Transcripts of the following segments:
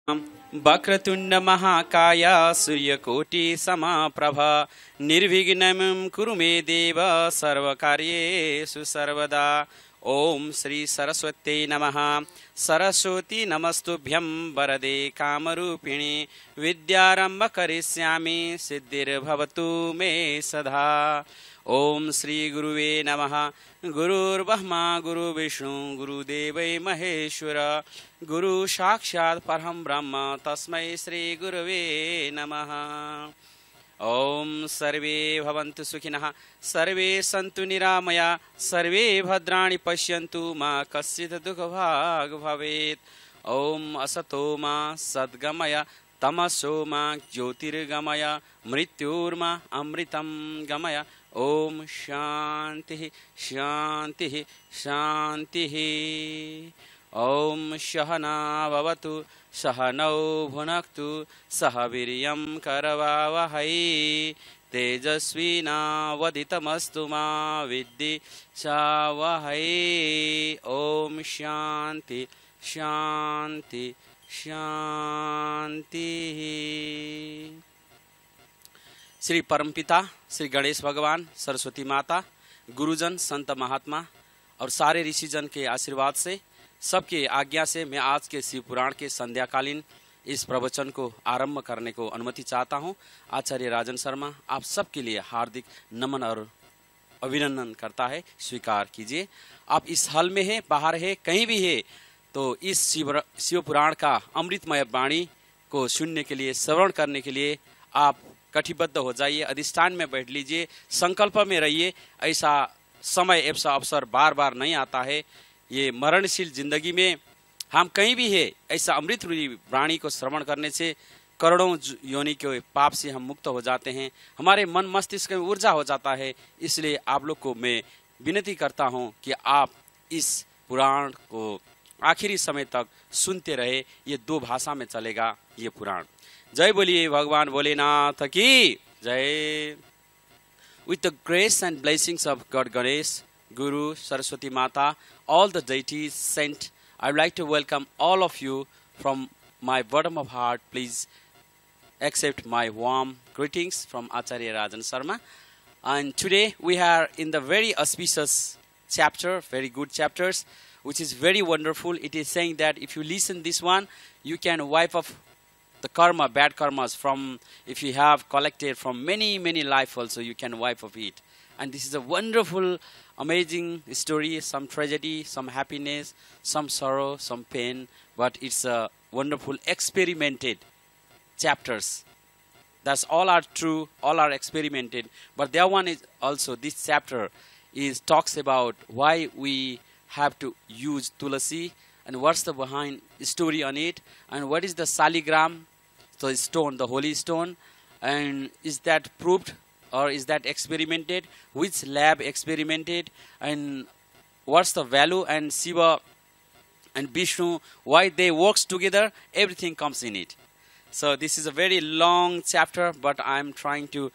वक्रतुंड महाकाय सूर्यकोटि समप्रभा निर्विघ्नं कुरु मे देव सर्वकार्येषु सर्वदा। ओम श्री सरस्वती नमः। सरस्वती नमस्तुभ्यं वरदे कामरूपिणी विद्यारंभ करिष्यामि सिद्धिर्भवतु मे सदा। ओम श्री गुरुवे नमः। गुरुर्ब्रह्मा गुरुर्विष्णु गुरुदेवै महेश्वर गुरु साक्षात् परं ब्रह्म तस्मै श्री गुरवे नमः। ओम सर्वे भवन्तु सुखिनः सर्वे सन्तु निरामया सर्वे भद्राणि पश्यन्तु मा कश्चित् दुःखभाग् भवेत्। ओम असतो मा सद्गमय तमसो मा ज्योतिर्गमय मृत्युर्मा अमृतं गमय। ओम शांति शांति शांति। ओम सहना भवतु सहनौ भुनक्तु सह वीर्यं करवावहै तेजस्विनावधीतमस्तु मा विद्विषावहै। ओम शांति शांति शांति। श्री परमपिता श्री गणेश भगवान, सरस्वती माता, गुरुजन, संत महात्मा और सारे ऋषिजन के आशीर्वाद से, सबके आज्ञा से मैं आज के शिव पुराण के संध्याकालीन इस प्रवचन को आरंभ करने को अनुमति चाहता हूं। आचार्य राजन शर्मा आप सबके लिए हार्दिक नमन और अभिनंदन करता है, स्वीकार कीजिए। आप इस हॉल में है, बाहर है, कहीं भी है, तो इस शिव पुराण का अमृतमय वाणी को सुनने के लिए, श्रवण करने के लिए आप कटिबद्ध हो जाइए, अधिष्ठान में बैठ लीजिए, संकल्प में रहिए। ऐसा समय, ऐसा अवसर बार बार नहीं आता है। ये मरणशील जिंदगी में हम कहीं भी है, ऐसा अमृत रूपी वाणी को श्रवण करने से करोड़ों योनि के पाप से हम मुक्त हो जाते हैं, हमारे मन मस्तिष्क में ऊर्जा हो जाता है। इसलिए आप लोग को मैं विनती करता हूं कि आप इस पुराण को आखिरी समय तक सुनते रहे। ये दो भाषा में चलेगा ये पुराण। जय बोलिए भगवान भोलेनाथ की जय। With the grace and blessings of God Ganesh, Guru, Saraswati Mata, all the deities sent, I would like to welcome all of you from my bottom of heart. Please accept my warm greetings from Acharya Rajan Sharma. And today we are in the very auspicious chapter, very good chapters, which is very wonderful. It is saying that if you listen this one, you can wipe off the karma, bad karmas from, if you have collected from many life also, you can wipe off it. And this is a wonderful, amazing story, some tragedy, some happiness, some sorrow, some pain, but it's a wonderful experimented chapters. That's all are true, all are experimented. But there one is also, this chapter is talks about why we have to use Tulasi and what's the behind story on it, and what is the saligram, the stone, the holy stone, and is that proved or is that experimented, which lab experimented, and what's the value, and Shiva and Vishnu, why they works together, everything comes in it. So this is a very long chapter, but I'm trying to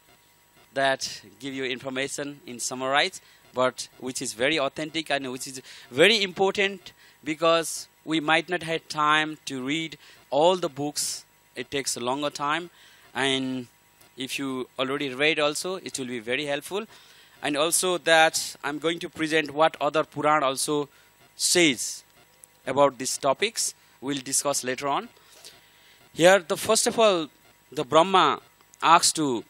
that give you information in summarize, but which is very authentic and which is very important, because we might not have time to read all the books. It takes a longer time, and if you already read also, it will be very helpful. And also that I'm going to present what other Puran also says about these topics. We'll discuss later on. Here, the first of all, the Brahma asks to,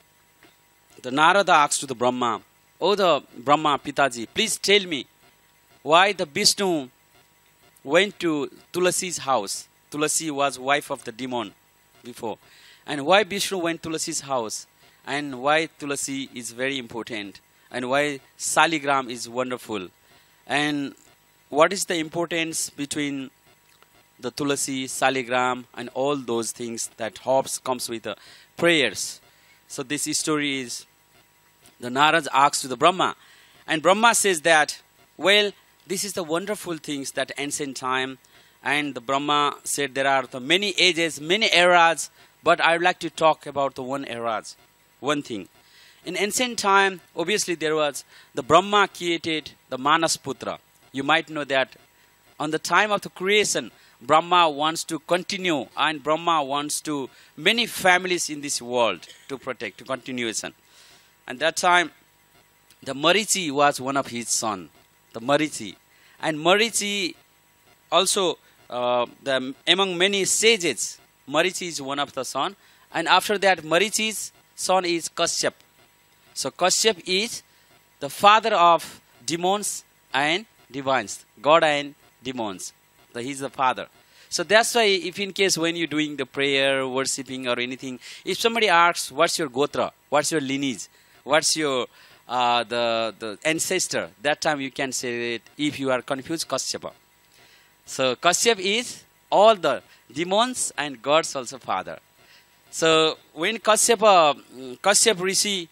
the Narada asks to the Brahma, "Oh, the Brahma Pitaji, please tell me why the Vishnu went to Tulasi's house." Tulasi was wife of the demon before. And why Vishnu went to Tulasi's house, and why Tulasi is very important, and why Saligram is wonderful, and what is the importance between the Tulasi, Saligram, and all those things that hops comes with the prayers. So this story is, the Narada asks to the Brahma, and Brahma says that, well, this is the wonderful things that ancient time. And the Brahma said there are the many ages, many eras, but I would like to talk about the one eras, one thing. In ancient time, obviously there was, the Brahma created the Manasputra. You might know that on the time of the creation, Brahma wants to continue, and Brahma wants to many families in this world to protect, to continuation. And that time, the Marichi was one of his son, the Marichi. And Marichi also, among many sages, Marichi is one of the son. And after that, Marichi's son is Kashyap. So Kashyap is the father of demons and divines, God and demons. So he's the father. So that's why, if in case when you're doing the prayer, worshipping or anything, if somebody asks, what's your gotra, what's your lineage, what's your the ancestor, that time you can say it. If you are confused, Kashyapa. So Kashyap is all the demons and gods also father. So when Kashyap Rishi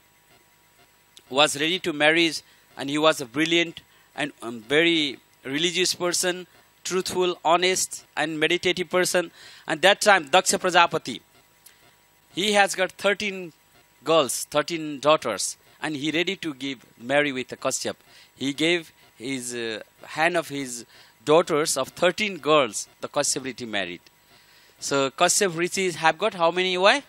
was ready to marry, and he was a brilliant and very religious person, truthful, honest and meditative person. And that time Daksha Prajapati, he has got 13 girls, 13 daughters, and he ready to marry with Kashyap. He gave his hand of his daughters of 13 girls, the Kashyap Rishi married. So Kashyap Rishi have got how many wives?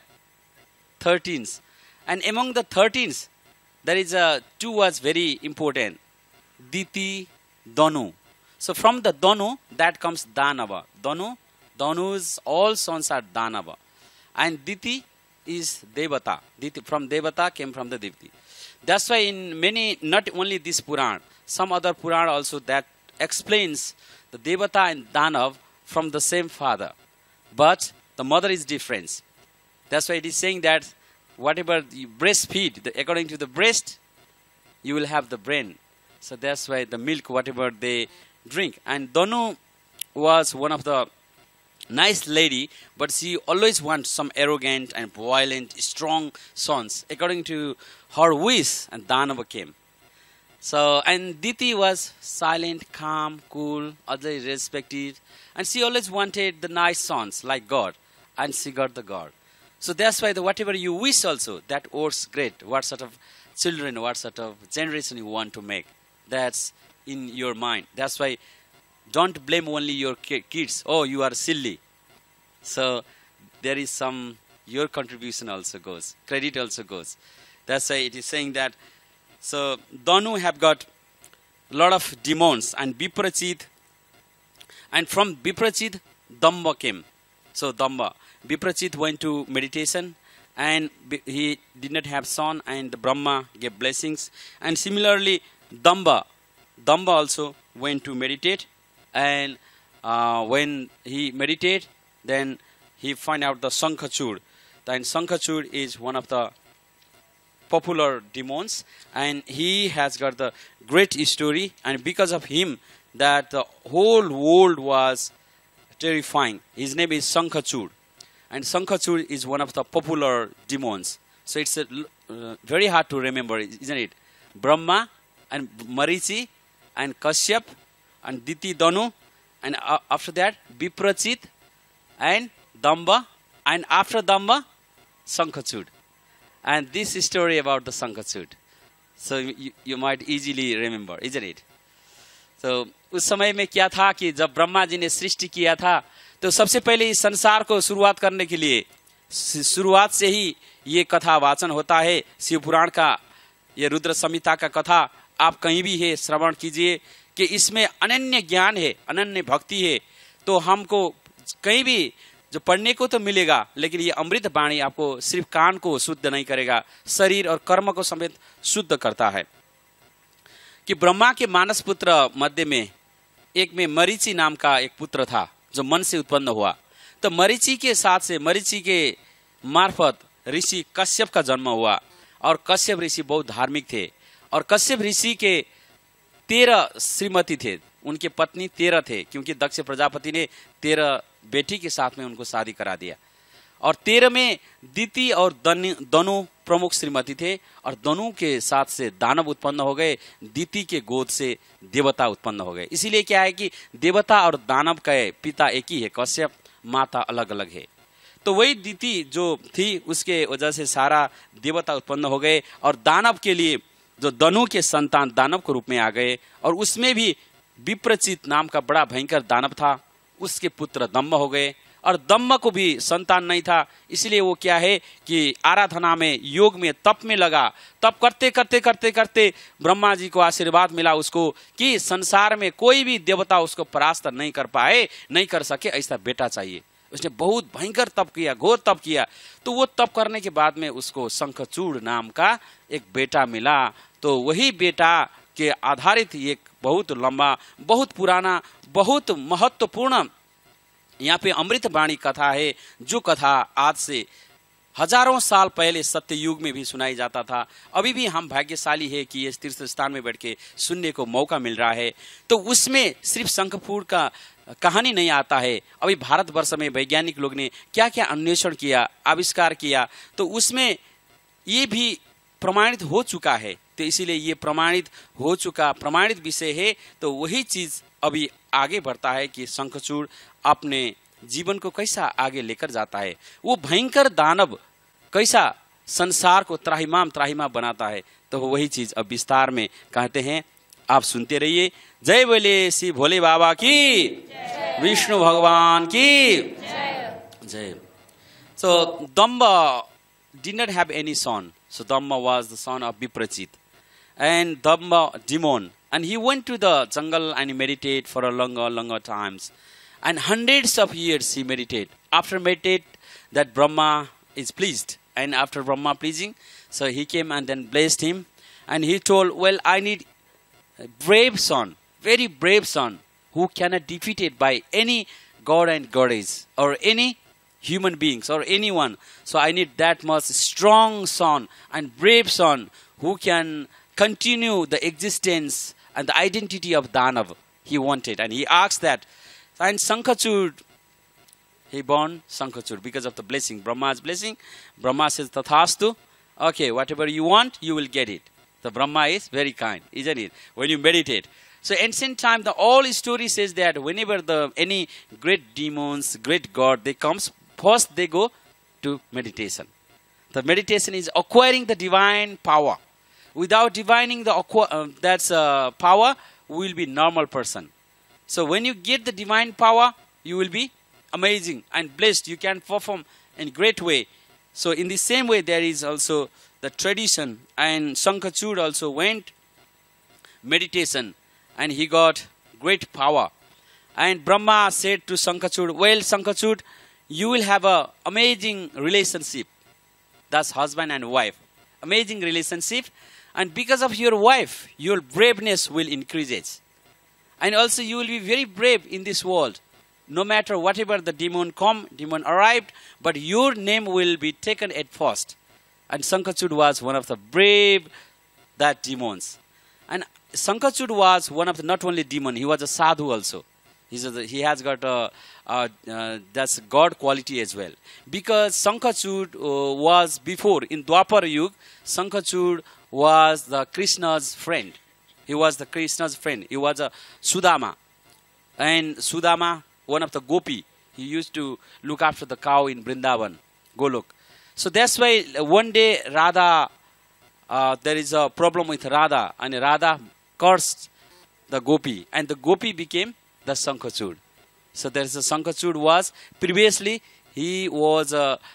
13s. And among the 13s, there is two was very important. Diti, Danu. So from the Danu, that comes Danava. Danu's all sons are Danava. And Diti is Devata. Diti, from Devata came from the Diti. That's why in many, not only this Puran, some other Puran also that explains the Devata and Danav from the same father. But the mother is different. That's why it is saying that whatever you breastfeed, according to the breast, you will have the brain. So that's why the milk, whatever they drink. And Danu was one of the nice lady, but she always wants some arrogant and violent, strong sons. According to her wish, and Danava came. So, and Diti was silent, calm, cool, otherwise respected. And she always wanted the nice sons like God. And she got the God. So that's why whatever you wish also, that works great. What sort of children, what sort of generation you want to make. That's in your mind. That's why don't blame only your kids. Oh, you are silly. So there is some, your contribution also goes. Credit also goes. That's why it is saying that. So Danu have got a lot of demons and Viprachit. And from Viprachit, Damba came. So Damba. Viprachit went to meditation and he did not have son, and the Brahma gave blessings. And similarly, Damba also went to meditate, and when he meditated, then he find out the Sankhachud. And Sankhachud is one of the popular demons, and he has got the great story, and because of him, that the whole world was terrifying. His name is Sankhachud. And Sankhachud is one of the popular demons. So it's very hard to remember, isn't it? Brahma and Marichi and Kashyap and Diti Danu, and after that Viprachit and Damba, and after Damba Sankhachud. And this is story about the Sankhachud. So you might easily remember, isn't it? So उस समय में क्या था कि जब ब्रह्मा जी ने सृष्टि किया था, तो सबसे पहले इस संसार को शुरुआत करने के लिए शुरुआत से ही ये कथा वाचन होता है। शिव पुराण का, ये रुद्र संहिता का कथा आप कहीं भी है श्रवण कीजिए कि इसमें अनन्य ज्ञान है, अनन्य भक्ति है। तो हमको कहीं भी जो पढ़ने को तो मिलेगा, लेकिन ये अमृत वाणी आपको सिर्फ कान को शुद्ध नहीं करेगा, शरीर और कर्म को समेत शुद्ध करता है। कि ब्रह्मा के मानस पुत्र मध्य में एक में मरीचि नाम का एक पुत्र था जो मन से उत्पन्न हुआ। तो मरीचि के साथ से मरीचि के मार्फत ऋषि कश्यप का जन्म हुआ, और कश्यप ऋषि बहुत धार्मिक थे, और कश्यप ऋषि के 13 श्रीमती थे, उनके पत्नी 13 थे, क्योंकि दक्ष प्रजापति ने 13 बेटी के साथ में उनको शादी करा दिया। और 13 में दिति और दनु प्रमुख श्रीमती थे, और दनु के साथ से दानव उत्पन्न हो गए, दिति के गोद से देवता उत्पन्न हो गए। इसीलिए क्या है कि देवता और दानव का पिता एक ही है, कश्यप, माता अलग अलग है। तो वही दिति जो थी उसके वजह से सारा देवता उत्पन्न हो गए, और दानव के लिए जो दनु के संतान दानव के रूप में आ गए। और उसमें भी विप्रचित नाम का बड़ा भयंकर दानव था, उसके पुत्र दम्भ हो गए, और दम्भ को भी संतान नहीं था, इसलिए वो क्या है कि आराधना में, योग में, तप में लगा। तप करते करते करते करते ब्रह्मा जी को आशीर्वाद मिला उसको कि संसार में कोई भी देवता उसको परास्त नहीं कर पाए, नहीं कर सके, ऐसा बेटा चाहिए। उसने बहुत भयंकर तप किया, घोर तप किया। तो वो तप करने के बाद में उसको शंखचूड़ नाम का एक बेटा मिला। तो वही बेटा के आधारित एक बहुत लंबा, बहुत पुराना, बहुत महत्वपूर्ण यहाँ पे अमृतवाणी कथा है, जो कथा आज से हजारों साल पहले सत्ययुग में भी सुनाई जाता था। अभी भी हम भाग्यशाली है कि इस तीर्थ स्थान में बैठ के सुनने को मौका मिल रहा है। तो उसमें सिर्फ शंखचूड़ का कहानी नहीं आता है, अभी भारतवर्ष में वैज्ञानिक लोग ने क्या क्या अन्वेषण किया, आविष्कार किया, तो उसमें ये भी प्रमाणित हो चुका है। तो इसीलिए ये प्रमाणित हो चुका, प्रमाणित विषय है। तो वही चीज अभी आगे बढ़ता है कि शंखचूड़ अपने जीवन को कैसा आगे लेकर जाता है, वो भयंकर दानव कैसा संसार को त्राहिमाम त्राहिमाम बनाता है। तो वही चीज अब विस्तार में कहते हैं, आप सुनते रहिए। जय बोले श्री भोले बाबा की, विष्णु भगवान की जय। So Damba did not have any son. So Damba was the son of Viprachit, and Damba demon, and he went to the jungle and he meditated for a longer times, and hundreds of years he meditated. After meditate, that Brahma is pleased, and after Brahma pleasing, so he came and then blessed him, and he told, well, I need a brave son, very brave son, who cannot defeated by any god and goddess or any human beings or anyone. So I need that much strong son and brave son who can continue the existence and the identity of Danav. He wanted, and he asked that. And Sankhachud, he born Sankhachud because of the blessing, Brahma's blessing. Brahma says, Tathastu, okay, whatever you want, you will get it. The Brahma is very kind, isn't it? When you meditate. So ancient time, the all story says that whenever any great demons, great god, they comes, first they go to meditation. The meditation is acquiring the divine power. Without divining the power, we will be normal person. So when you get the divine power, you will be amazing and blessed. You can perform in great way. So in the same way, there is also the tradition, and Sankhachud also went meditation, and he got great power. And Brahma said to Sankhachud, well, Sankhachud, you will have a amazing relationship. That's husband and wife. Amazing relationship. And because of your wife, your braveness will increase. And also you will be very brave in this world. No matter whatever the demon arrived, but your name will be taken at first. And Sankhachud was one of the brave that demons. And Sankhachud was one of the not only demon, he was a sadhu also. He has got that's God quality as well. Because Sankhachud was before, in Dwapar Yuga, Sankhachud was the Krishna's friend. He was the Krishna's friend. He was a Sudama. And Sudama, one of the gopi, he used to look after the cow in Vrindavan, Golok. So that's why one day Radha, there is a problem with Radha, and Radha cursed the gopi, and the gopi became the Sankhachud. So there is a Sankhachud was, previously he was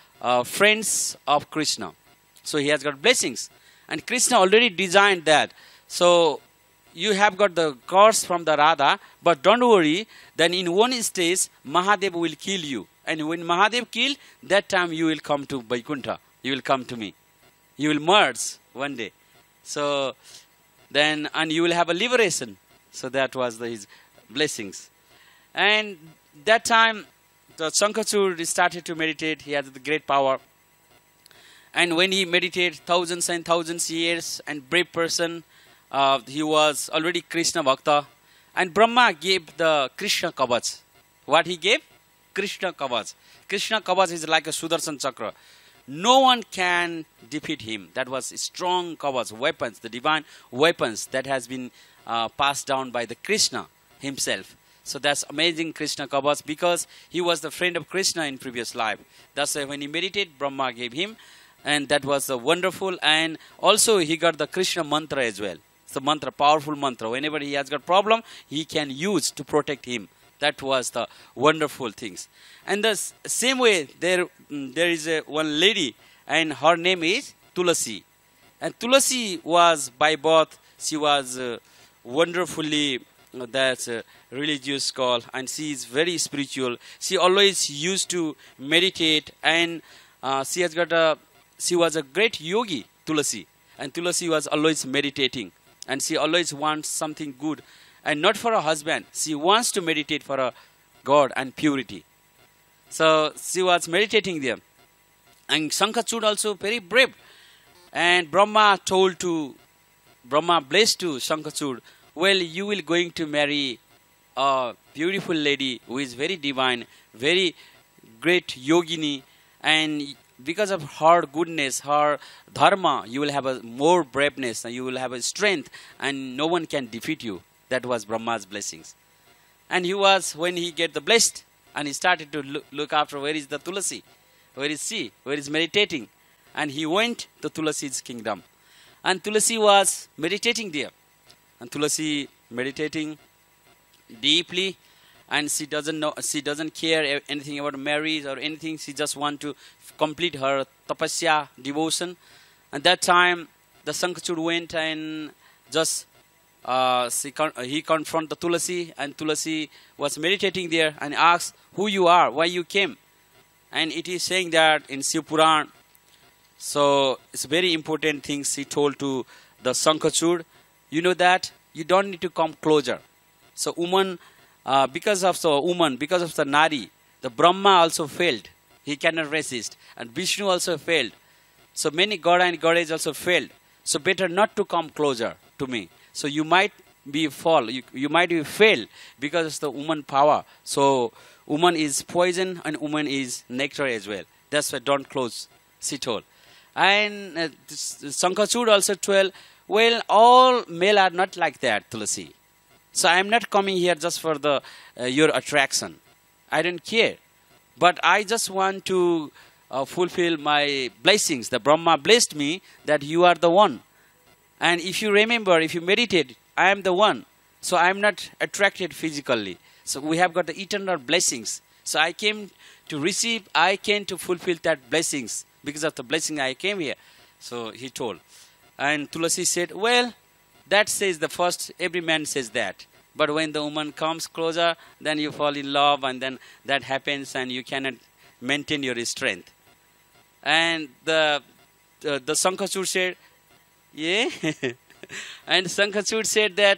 friends of Krishna. So he has got blessings. And Krishna already designed that. So you have got the curse from the Radha, but don't worry, then in one stage, Mahadev will kill you. And when Mahadev kill, that time you will come to Vaikuntha. You will come to me. You will merge one day. So then, and you will have a liberation. So that was his blessings. And that time, the Sankhachud started to meditate. He had the great power. And when he meditated thousands and thousands years, and brave person, he was already Krishna Bhakta. And Brahma gave the Krishna Kavach. What he gave? Krishna Kavach. Krishna Kavach is like a Sudarshan Chakra. No one can defeat him. That was strong Kavach, weapons, the divine weapons that has been passed down by the Krishna himself. So that's amazing Krishna Kavach, because he was the friend of Krishna in previous life. That's why when he meditated, Brahma gave him. And that was wonderful. And also he got the Krishna mantra as well. It's the mantra, powerful mantra. Whenever he has got problem, he can use to protect him. That was the wonderful things. And the same way, there is one lady, and her name is Tulasi. And Tulasi was by birth, she was wonderfully that's a religious call, and she is very spiritual. She always used to meditate, and she was a great yogi, Tulasi. And Tulasi was always meditating, and she always wants something good, and not for a husband. She wants to meditate for a God and purity. So she was meditating there. And Shankachud also very brave. And Brahma blessed to Shankachud, well, you will going to marry a beautiful lady who is very divine, very great yogini, and because of her goodness, her dharma, you will have a more braveness, and you will have a strength, and no one can defeat you. That was Brahma's blessings. And when he get the blessed, and he started to look after where is the Tulasi, where is she, where is meditating, and he went to Tulasi's kingdom, and Tulasi was meditating there, and Tulasi meditating deeply, and she doesn't care anything about marriage or anything. She just want to complete her tapasya, devotion. And that time, the Shankachud went and just he confronted the Tulasi, and Tulasi was meditating there and asked, who you are, why you came. And it is saying that in Shiv Puran. So it's very important things he told to the Shankachud. You know that you don't need to come closer. So woman, because of the Nari, the Brahma also failed. He cannot resist. And Vishnu also failed. So many God and Goddess also failed. So better not to come closer to me. So you might be fall. You might be fail because of the woman power. So woman is poison and woman is nectar as well. That's why don't close, she told. And Shankachud also told, well, all male are not like that, Tulasi. So I am not coming here just for the your attraction. I don't care. But I just want to fulfill my blessings. The Brahma blessed me that you are the one. And if you remember, if you meditate, I am the one. So I am not attracted physically. So we have got the eternal blessings. So I came to receive, I came to fulfill that blessings. Because of the blessing I came here. So he told. And Tulasi said, well, that says the first, every man says that. But when the woman comes closer, then you fall in love, and then that happens, and you cannot maintain your strength. And the Shankachud said, yeah. And Shankachud said that,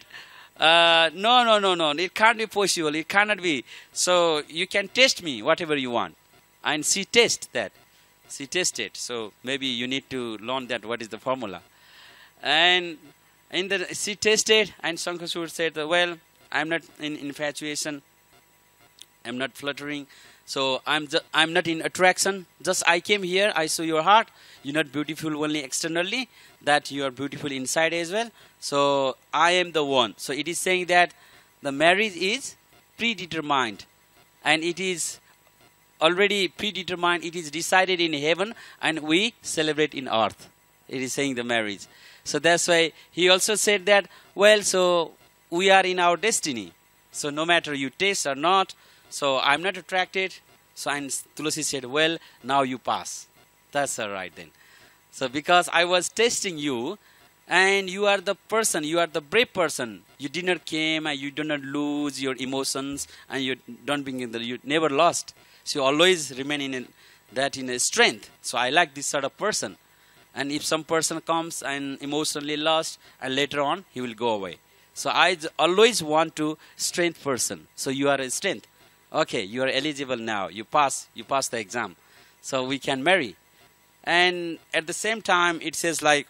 no, it can't be possible, it cannot be. So you can test me, whatever you want. And she tested that. She tested. So maybe you need to learn that, what is the formula. And she tested, and Shankachud said, well, I'm not in infatuation, I'm not fluttering, so I'm not in attraction. Just I came here, I saw your heart. You're not beautiful only externally, that you are beautiful inside as well. So I am the one. So it is saying that the marriage is predetermined, and it is already predetermined. It is decided in heaven, and we celebrate in earth. It is saying the marriage. So that's why he also said that, well, so we are in our destiny. So no matter you taste or not, so I'm not attracted. So and Tulasi said, well, now you pass. That's all right then. So because I was testing you, and you are the person, you are the brave person. You did not came, and you do not lose your emotions, and you don't bring in you never lost. So you always remain in a strength. So I like this sort of person. And if some person comes and emotionally lost, and later on he will go away. So I always want to strength person. So you are a strength. Okay, you are eligible now. You pass the exam. So we can marry. And at the same time, it says like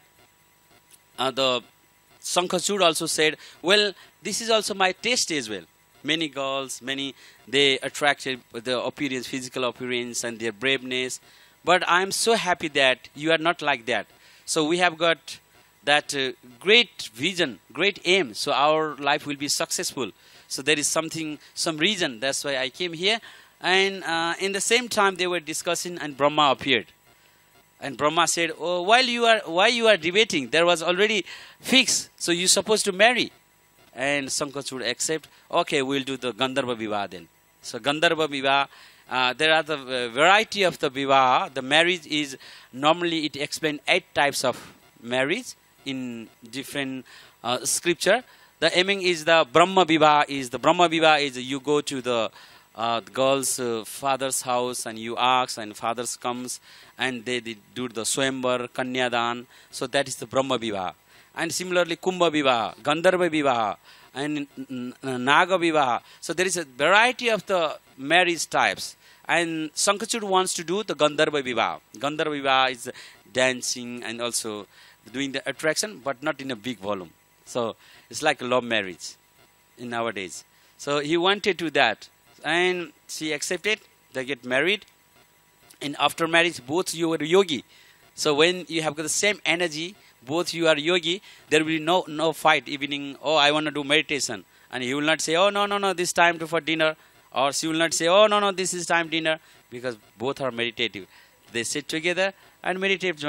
the Shankachud also said, well, this is also my taste as well. Many girls, they attracted the appearance, physical appearance, and their braveness. But I am so happy that you are not like that. So we have got that great vision, great aim. So our life will be successful. So there is some reason. That's why I came here. And in the same time they were discussing, and Brahma appeared. And Brahma said, oh, why you are debating? There was already fixed. So you're supposed to marry. and Sankachud accept. Okay, we'll do the Gandharva Vivaha then. So Gandharva Vivaha, there are the variety of the Vivaha. The marriage is normally it explains 8 types of marriage in different scripture. The aiming is the Brahma Vivaha. Is you go to the girl's father's house and you ask, and father's comes and they do the Swayamvar, Kanyadan. So that is the Brahma Vivaha. And similarly Kumbha Vivaha, Gandharva Vivaha, and Naga Vivaha. So there is a variety of the marriage types. And Sankachud wants to do the Gandharva Vivaha. Gandharva Vivaha is dancing and also doing the attraction, but not in a big volume. So it's like a love marriage in nowadays. So he wanted to that, and she accepted. They get married, and after marriage, both you are yogi. So when you have got the same energy, both you are yogi, there will be no fight. Evening, oh, I want to do meditation, and he will not say, oh no, this time for dinner, or she will not say, oh no, this is time dinner, because both are meditative. They sit together and meditate.